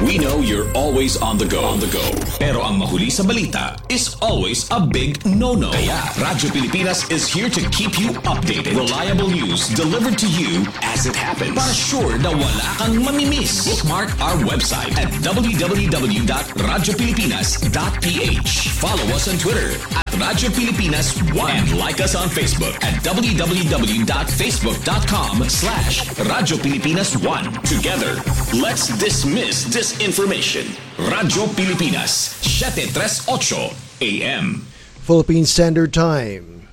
We know you're always on the go. Pero ang mahuli sa balita is always a big no-no. Kaya Radyo Pilipinas is here to keep you updated. Reliable news delivered to you as it happens. Para sure na wala kang mamimiss. Bookmark our website at www.radiopilipinas.ph. Follow us on Twitter at Radyo Pilipinas 1 and like us on Facebook at www.facebook.com/Radyo Pilipinas 1. Together, let's dismiss disinformation. Radyo Pilipinas, 738 AM. Philippine Standard Time,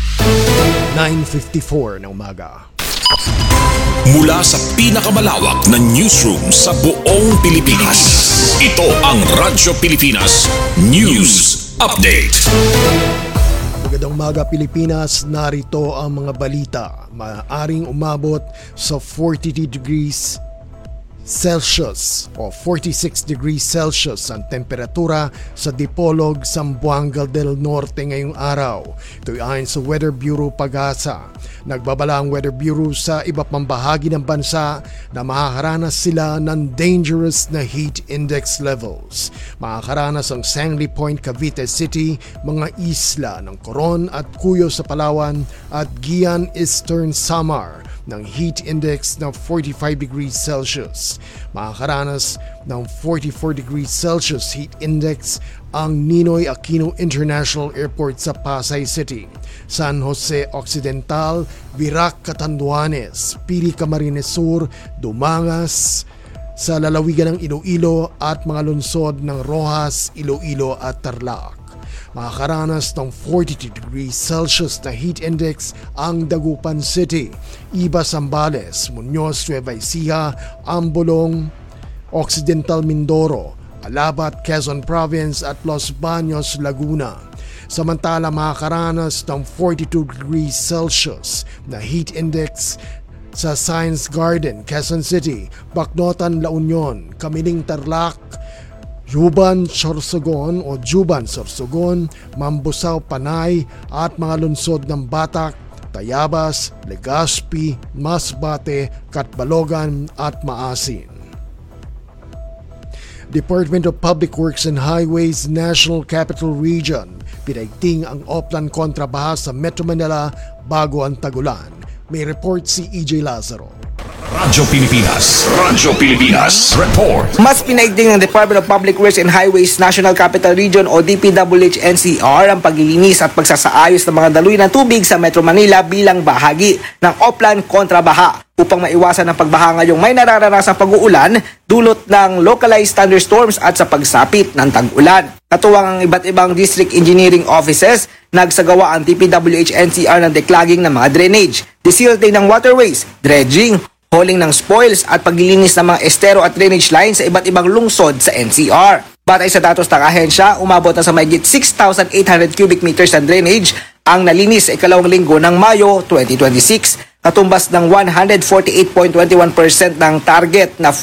9:54 ng umaga. Mula sa pinakamalawak na newsroom sa buong Pilipinas, ito ang Radyo Pilipinas News Update. Magandang umaga Pilipinas, narito ang mga balita. Maaring umabot sa 42 degrees Celsius o 46 degrees Celsius ang temperatura sa Dipolog, Zamboanga del Norte ngayong araw. Ito'y ayon sa Weather Bureau Pag-asa. Nagbabala ang Weather Bureau sa iba pang bahagi ng bansa na makakaranas sila ng dangerous na heat index levels. Makakaranas ang Sangley Point, Cavite City, mga isla ng Coron at Cuyo sa Palawan at Guian Eastern Samar ng heat index na 45 degrees Celsius. Makakaranas ng 44 degrees Celsius heat index ang Ninoy Aquino International Airport sa Pasay City, San Jose Occidental, Virac, Catanduanes, Pili, Camarines Sur, Dumangas, sa lalawigan ng Iloilo at mga lungsod ng Rojas, Iloilo at Tarlac. Makakaranas ng 42 degrees Celsius na heat index ang Dagupan City, Iba, Zambales, Muñoz, Nueva Ecija, Ambolong, Occidental Mindoro, Alabat, Quezon Province at Los Baños, Laguna. Samantala makakaranas ng 42 degrees Celsius na heat index sa Science Garden, Quezon City, Bacnotan, La Union, Kamiling, Tarlac, Juban, Sorsogon, Mambusaw, Panay at mga lungsod ng Batak, Tayabas, Legazpi, Masbate, Catbalogan at Maasin. Department of Public Works and Highways, National Capital Region, pinaigting ang Oplan kontrabaha sa Metro Manila bago ang tagulan. May report si EJ Lazaro. Radyo Pilipinas Report. Mas pinaigting ng Department of Public Works and Highways National Capital Region o DPWH-NCR ang paglilinis at pagsasaayos ng mga daluyan ng tubig sa Metro Manila bilang bahagi ng Oplan kontrabaha upang maiwasan ang pagbaha ngayong may nararanasang pag-uulan dulot ng localized thunderstorms at sa pagsapit ng tag-ulan. Katuwang ang iba't ibang district engineering offices, nagsagawa ang DPWH-NCR ng declogging ng mga drainage, desilting ng waterways, dredging, hauling ng spoils at paglilinis ng mga estero at drainage lines sa iba't ibang lungsod sa NCR. Batay sa datos ng ahensya, umabot na sa mahigit 6,800 cubic meters ng drainage ang nalinis sa ikalawang linggo ng Mayo 2026, katumbas ng 148.21% ng target na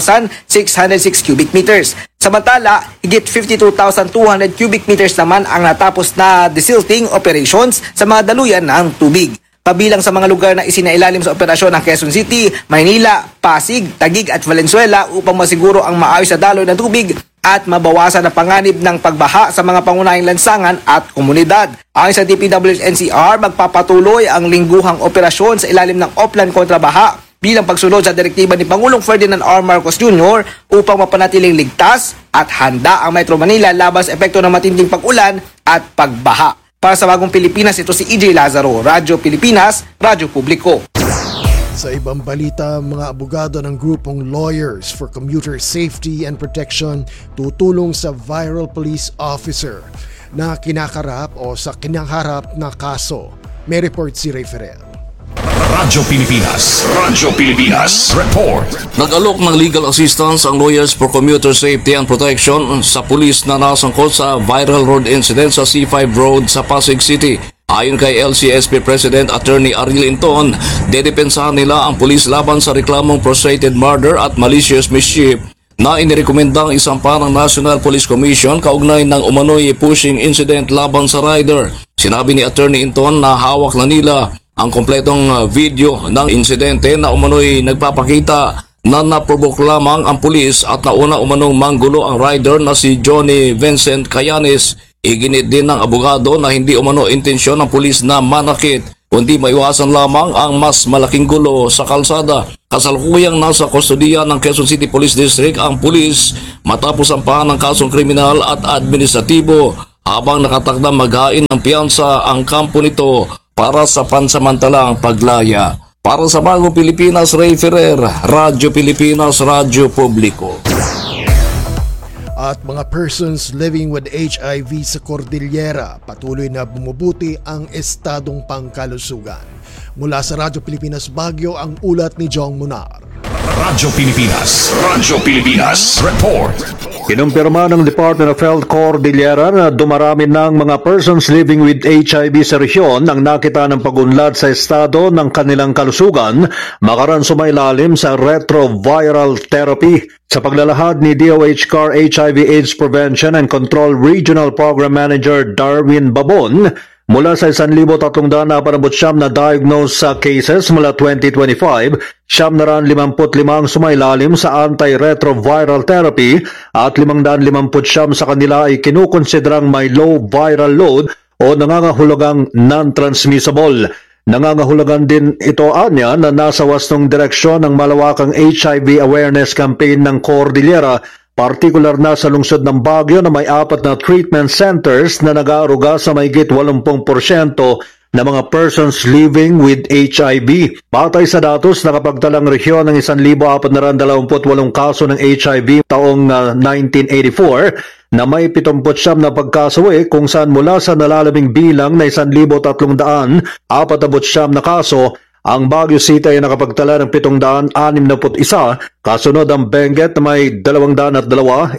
4,606 cubic meters. Samantala, higit 52,200 cubic meters naman ang natapos na desilting operations sa mga daluyan ng tubig. Kabilang sa mga lugar na isinailalim sa operasyon ng Quezon City, Maynila, Pasig, Taguig at Valenzuela upang masiguro ang maayos na daloy ng tubig at mabawasan ang panganib ng pagbaha sa mga pangunahing lansangan at komunidad. Ayon sa DPWH-NCR, magpapatuloy ang lingguhang operasyon sa ilalim ng Oplan kontrabaha bilang pagsunod sa direktiba ni Pangulong Ferdinand R. Marcos Jr. upang mapanatiling ligtas at handa ang Metro Manila laban sa epekto ng matinding pag-ulan at pagbaha. Para sa Bagong Pilipinas, ito si EJ Lazaro, Radyo Pilipinas, Radyo Publiko. Sa ibang balita, mga abogado ng grupong Lawyers for Commuter Safety and Protection tutulong sa viral police officer na kinakarap o sa kinaharap na kaso. May report si Ray Ferrer. Radyo Pilipinas Report. Nag-alok ng legal assistance ang Lawyers for Commuter Safety and Protection sa pulis na nasangkot sa viral road incident sa C5 Road sa Pasig City. Ayon kay LCSP President Attorney Ariel Inton, dedepensahan nila ang pulis laban sa reklamong frustrated murder at malicious mischief na inirekomendang isampa ng National Police Commission kaugnay ng umano'y pushing incident laban sa rider. Sinabi ni Attorney Inton na hawak na nila ang kompletong video ng insidente na umano'y nagpapakita na naprobok lamang ang pulis at nauna umanong manggulo ang rider na si Johnny Vincent Cayanes. Iginit din ng abogado na hindi umano intensyon ng pulis na manakit, kundi maiwasan lamang ang mas malaking gulo sa kalsada. Kasalukuyang nasa kustodiya ng Quezon City Police District ang pulis matapos sampahan ng kasong kriminal at administratibo, habang nakatakdang maghain ng piyansa ang kampo nito para sa pansamantalang paglaya. Para sa Bagong Pilipinas, Ray Ferrer, Radyo Pilipinas, Radyo Publiko. At mga persons living with HIV sa Cordillera, patuloy na bumubuti ang estadong pangkalusugan. Mula sa Radyo Pilipinas Baguio, ang ulat ni Jong Munar. Radyo Pilipinas Report. Kinumpirma ng Department of Health Cordillera na dumarami ng mga persons living with HIV sa rehiyon ang nakita ng pagunlad sa estado ng kanilang kalusugan makaran sumailalim sa retroviral therapy. Sa paglalahad ni DOH CAR HIV/AIDS Prevention and Control Regional Program Manager Darwin Babon, mula sa 1,349 na diagnosed sa cases mula 2025, 755 sumailalim sa antiretroviral therapy at 550 sa kanila ay kinukonsiderang may low viral load o nangangahulugang non-transmissible. Nangangahulugan din ito anya na nasa wastong direksyon ng malawakang HIV awareness campaign ng Cordillera, partikular na sa lungsod ng Baguio na may 4 na treatment centers na nag-aaruga sa mahigit 80% na mga persons living with HIV. Batay sa datos, nakapagtalang rehiyon ng 1,428 kaso ng HIV taong 1984 na may 79 na pagkasawi kung saan mula sa nalalaming bilang na 1,349 na kaso, ang Baguio City ay nakapagtala ng 761, kasunod ang Benguet na may 202,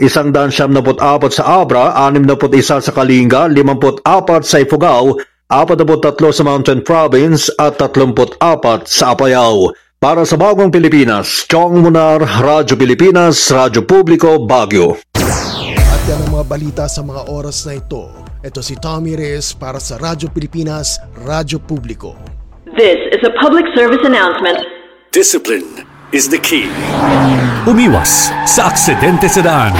174 sa Abra, 61 sa Kalinga, 54 sa Ifugao, 43 sa Mountain Province at 34 sa Apayao. Para sa Bagong Pilipinas, Chong Munar, Radyo Pilipinas, Radyo Publiko, Baguio. At yan ang mga balita sa mga oras na ito. Ito si Tommy Reyes para sa Radyo Pilipinas, Radyo Publiko. This is a public service announcement. Discipline is the key. Umiwas sa aksidente sa daan.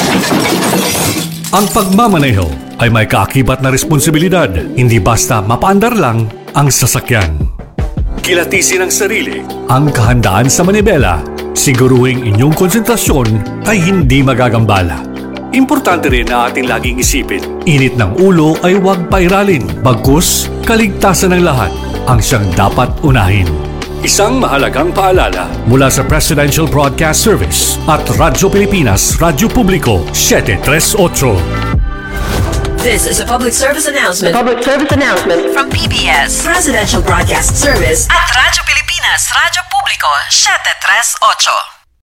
Ang pagmamaneho ay may kaakibat na responsibilidad, hindi basta mapaandar lang ang sasakyan. Kilatisin ang sarili. Ang kahandaan sa manibela, siguruhing inyong konsentrasyon ay hindi magagambala. Importante rin na ating laging isipin. Init ng ulo ay huwag pairalin, bagkus kaligtasan ng lahat ang siyang dapat unahin. Isang mahalagang paalala Mula sa Presidential Broadcast Service at Radyo Pilipinas, Radyo Publiko, 738. This is a public service announcement. Public service announcement From PBS, Presidential Broadcast Service at Radyo Pilipinas, Radyo Publiko, 738.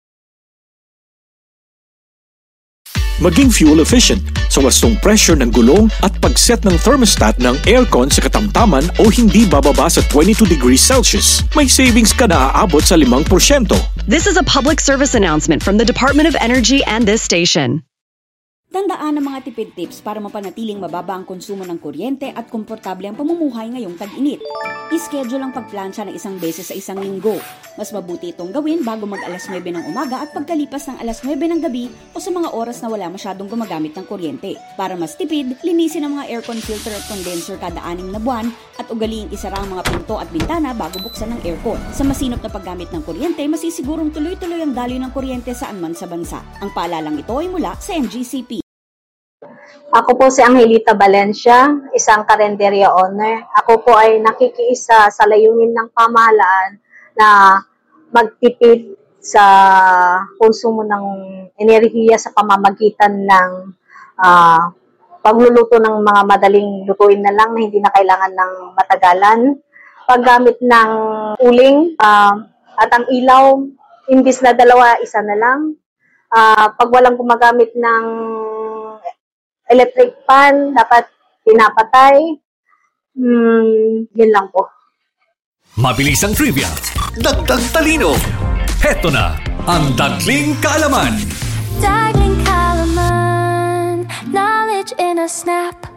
Maging fuel efficient sa wastong pressure ng gulong at pag-set ng thermostat ng aircon sa katamtaman o hindi bababa sa 22 degrees Celsius. May savings ka na aabot sa 5%. This is a public service announcement from the Department of Energy and this station. Tandaan ang mga tipid tips para mapanatiling mababa ang konsumo ng kuryente at komportable ang pamumuhay ngayong tag-init. I-schedule ang pagplansya ng 1 beses sa isang linggo. Mas mabuti itong gawin bago mag-alas 9 ng umaga at pagkalipas ng alas 9 ng gabi o sa mga oras na wala masyadong gumagamit ng kuryente. Para mas tipid, linisin ang mga aircon filter at condenser kada 6 na buwan at ugaliing isara ang mga pinto at bintana bago buksan ng aircon. Sa masinop na paggamit ng kuryente, masisigurong tuloy-tuloy ang daloy ng kuryente saan man sa bansa. Ang paalalang ito ay mula sa MGCP. Ako po si Angelita Valencia, isang karenderya owner. Ako po ay nakikiisa sa layunin ng pamahalaan na magtipid sa konsumo ng enerhiya sa pamamagitan ng pagluluto ng mga madaling lutuin na lang na hindi na kailangan ng matagalan. Paggamit ng uling at ang ilaw, imbis na 2, 1 na lang. Pag walang gumagamit ng electric fan, dapat pinapatay. Yun lang po. Mabilis ang trivia, dagdag talino. Heto na ang Dagling Kaalaman. Dagling Kaalaman, knowledge in a snap.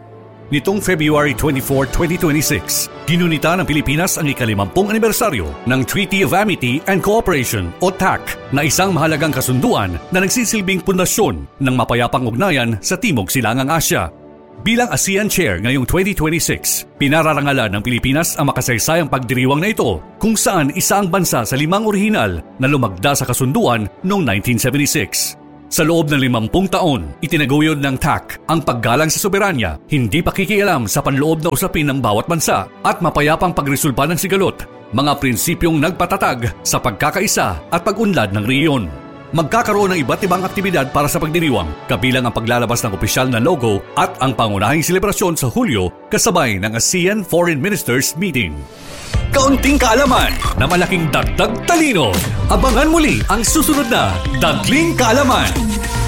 Nitong February 24, 2026, ginunita ng Pilipinas ang ika-50 anibersaryo ng Treaty of Amity and Cooperation o TAC na isang mahalagang kasunduan na nagsisilbing pundasyon ng mapayapang ugnayan sa Timog Silangang Asya. Bilang ASEAN Chair ngayong 2026, pinararangalan ng Pilipinas ang makasaysayang pagdiriwang na ito kung saan isa ang bansa sa 5 orihinal na lumagda sa kasunduan noong 1976. Sa loob ng 50 taon, itinaguyod ng TAC ang paggalang sa soberanya, hindi pakikialam sa panloob na usapin ng bawat bansa at mapayapang pagresolba ng sigalot, mga prinsipyong nagpatatag sa pagkakaisa at pag-unlad ng rehiyon. Magkakaroon ng iba't ibang aktibidad para sa pagdiriwang, kabilang ang paglalabas ng opisyal na logo at ang pangunahing selebrasyon sa Hulyo kasabay ng ASEAN Foreign Ministers Meeting. Kaunting kaalaman na malaking dagdag talino. Abangan muli ang susunod na Dagling Kaalaman.